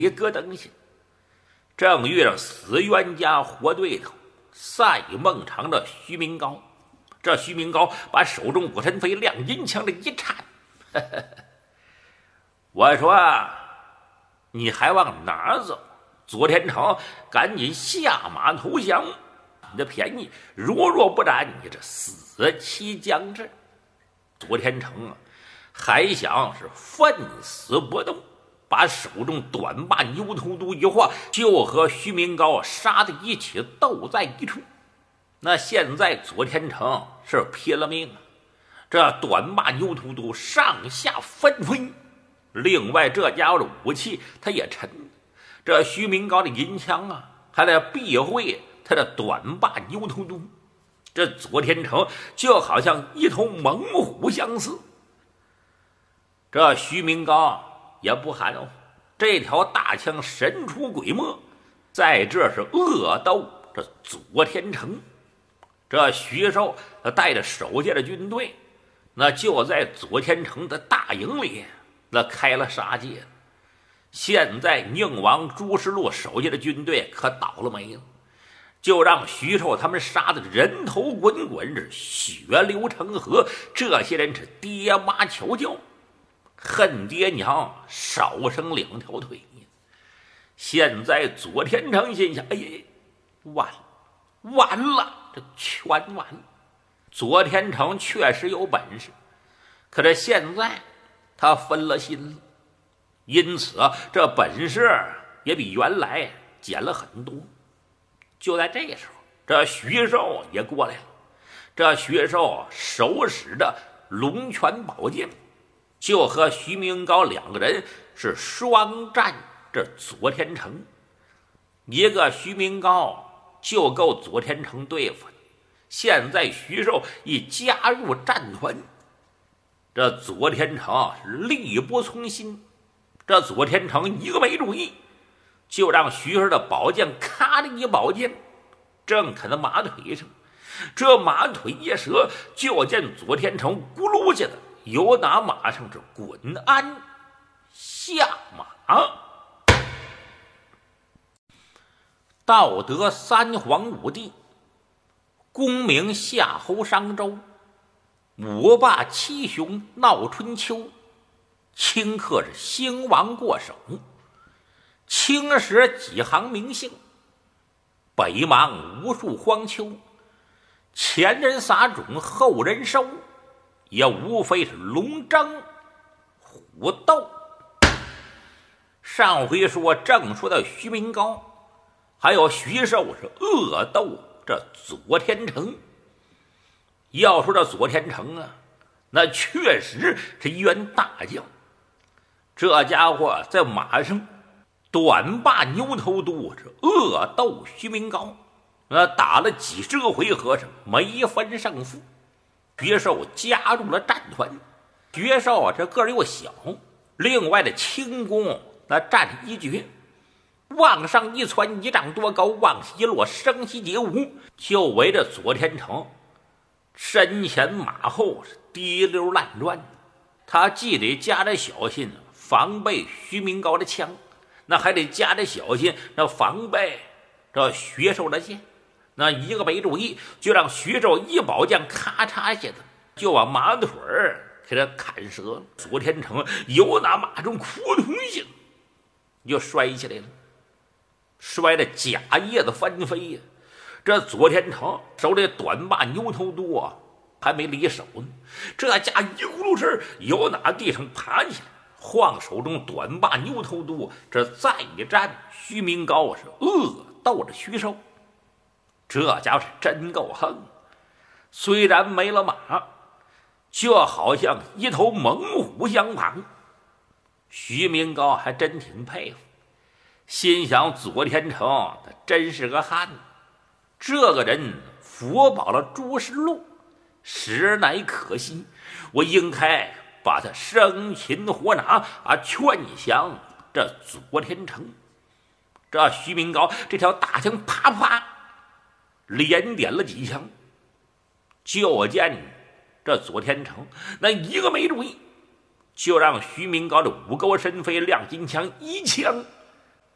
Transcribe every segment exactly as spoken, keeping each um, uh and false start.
一咯噔下，正遇上死冤家活对头赛孟尝的徐明高。这徐明高把手中武神飞亮银枪的一颤，呵呵呵，我说你还往哪儿走？左天成，赶紧下马投降！你的便宜如若不占，你这死期将至。左天成啊，还想是奋死不动，把手中短把牛头毒一划，就和徐明高杀在一起，斗在一处。那现在左天成是拼了命啊！这短把牛头毒上下纷飞，另外这家伙的武器他也沉，这徐明高的银枪啊，还得避讳他的短把牛头毒。这左天成就好像一头猛虎相似。这徐明高也不含糊，这条大枪神出鬼没，在这是恶斗这左天成。这徐寿他带着手下的军队，那就在左天成的大营里那开了杀戒。现在宁王朱世禄手下的军队可倒了霉了，就让徐寿他们杀的人头滚滚，是血流成河。这些人是爹妈求救，恨爹娘少生两条腿。现在左天成心想：哎呀，完了完了，这全完了。左天成确实有本事，可是现在他分了心了，因此这本事也比原来减了很多。就在这时候，这徐寿也过来了。这徐寿手使着龙泉宝剑，就和徐明高两个人是双战这左天成。一个徐明高就够左天成对付的，现在徐寿一加入战团，这左天成是力不从心。这左天成一个没注意，就让徐寿的宝剑咔的一宝剑正砍在马腿上。这马腿一折，就见左天成咕噜下的由打马上是滚鞍下马。道德三皇五帝，功名夏侯商周，五霸七雄闹春秋，顷刻是兴亡过手，青史几行名姓，北邙无数荒丘。前人撒种，后人收，也无非是龙争虎斗。上回说正说到徐明高，还有徐寿是恶斗这左天成。要说这左天成啊，那确实是一员大将。这家伙在马上短把牛头毒，是恶斗徐明高，那打了几十个回合上没分胜负。徐寿加入了战团，徐寿啊这个儿又小，另外的轻功那占一绝，往上一窜一丈多高，往下一落声息皆无，就围着左天成身前马后是滴溜乱转。他既得加点小心防备徐明高的枪，那还得加点小心那防备这徐寿的剑。那一个没注意，就让徐寿一宝剑咔嚓下的就往马腿儿给他砍折了。左天成由那马中扑通一下就摔起来了，摔得甲叶子翻飞呀！这左天成手里短把牛头毒啊，还没离手呢，这家一咕噜声由那地上爬起来，晃手中短把牛头毒，这再一战，徐明高是恶斗着徐寿。这家伙是真够横，虽然没了马，就好像一头猛虎相旁。徐明高还真挺佩服，心想左天成他真是个汉子，这个人福保了朱世禄，实乃可惜，我应该把他生擒活拿啊，劝降这左天成。这徐明高这条大枪啪啪连点了几枪，就见这左天成那一个没注意，就让徐明高的五钩神飞亮金枪一枪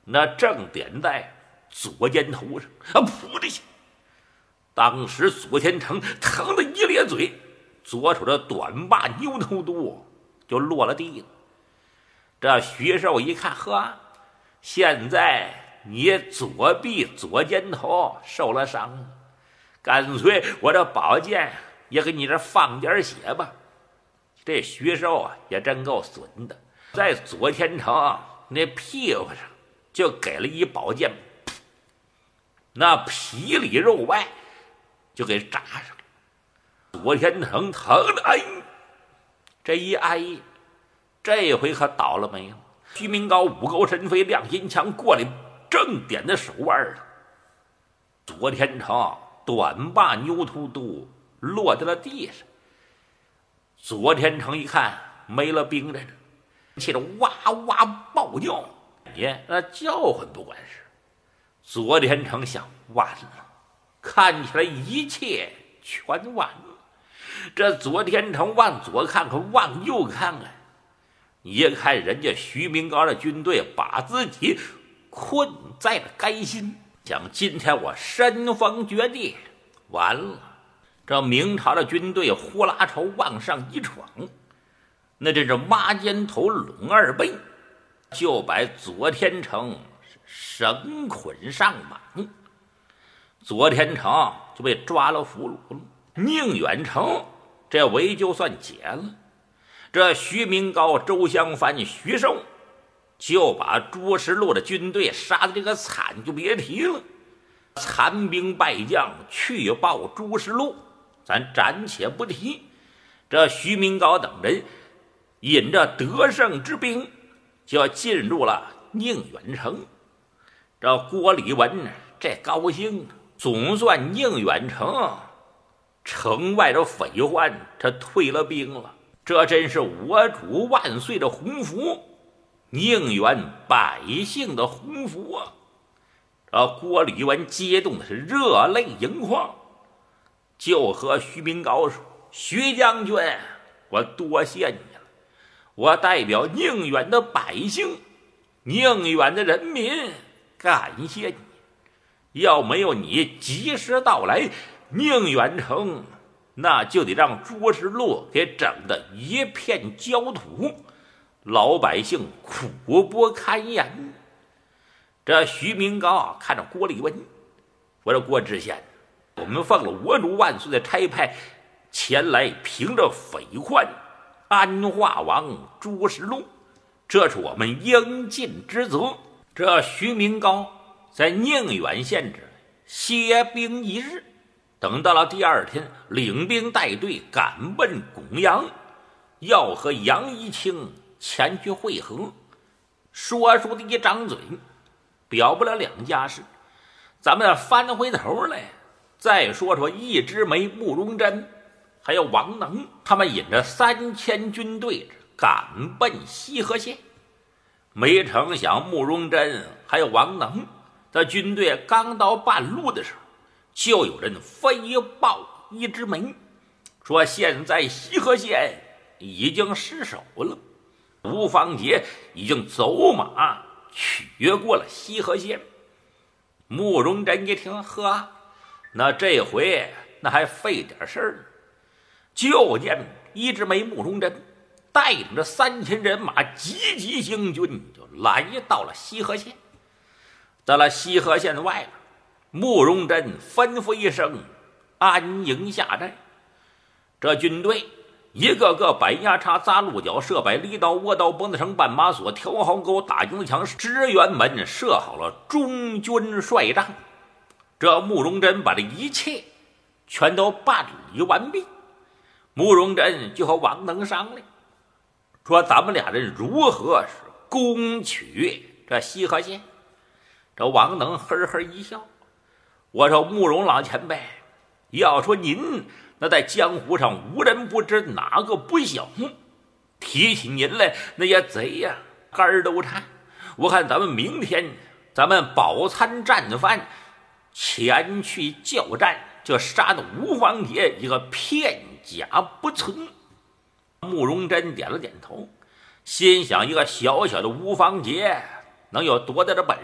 那正点在左肩头上，啊，噗的一下，当时左天成疼得一咧嘴，左手的短把牛头肚就落了地了。这徐寿一看，呵，现在你左臂左肩头受了伤了，干脆我这宝剑也给你这放点血吧。这徐寿啊也真够损的，在左天成那屁股上就给了一宝剑，那皮里肉外就给扎上了。左天成疼的哎，这一挨，这回可倒了霉了。徐明高武够神飞，亮银枪过来，正点的手腕了。左天成短把牛头肚落在了地上。左天成一看没了兵在这，气得哇哇暴叫，也那叫唤不管事。左天成想，完了，看起来一切全完了。这左天成往左看看，往右看看，一看人家徐明高的军队把自己困在了垓心，讲今天我身逢绝地，完了。这明朝的军队呼啦朝往上一闯，那真是挖肩头拢二背，就把左天成绳捆上马。左天成就被抓了俘虏了，宁远城这围就算解了。这徐明高、周襄藩、徐寿就把朱实禄的军队杀的这个惨就别提了，残兵败将去报朱实禄，咱暂且不提。这徐明高等人引着得胜之兵就要进入了宁远城。这郭李文这高兴，总算宁远城城外的匪患这退了兵了，这真是我主万岁的鸿福，宁远百姓的鸿福啊！这郭李文激动的是热泪盈眶，就和徐明高说：“徐将军，我多谢你了，我代表宁远的百姓、宁远的人民感谢你。要没有你及时到来，宁远城那就得让朱实禄给整得一片焦土，老百姓苦不堪言。”这徐明高看着郭李文，我说：“郭知县，我们奉了我主万岁的差派，前来平着匪患，安化王朱实禄，这是我们应尽之责。”这徐明高在宁远县这歇兵一日，等到了第二天，领兵带队赶奔巩阳，要和杨一清前去会合。说书的一张嘴，表不了两家事。咱们翻回头来再说说易之梅、慕容真还有王能，他们引着三千军队赶奔西河县。没成想慕容真还有王能的军队刚到半路的时候，就有人飞报易之梅，说现在西河县已经失守了，吴方杰已经走马取过了西河县。慕容真一听，呵，那这回那还费点事儿。就见易之梅、慕容真带领着三千人马急急行军，就来到了西河县。到了西河县外边，慕容真吩咐一声，安营下寨。这军队一个个摆压叉、扎鹿角、射摆离刀、窝刀、绷子绳、绊马索、挑壕沟、打营子墙、支援门，设好了中军帅帐。这慕容真把这一切全都办理完毕。慕容真就和王能商量，说咱们俩人如何是攻取这西河县。这王能呵呵一笑，我说慕容老前辈，要说您那在江湖上无人不知，哪个不晓，提起您来那也贼呀，肝儿都颤。我看咱们明天咱们饱餐战饭，前去交战，就杀得吴方杰一个片甲不存。慕容真点了点头，心想一个小小的吴方杰能有多大的本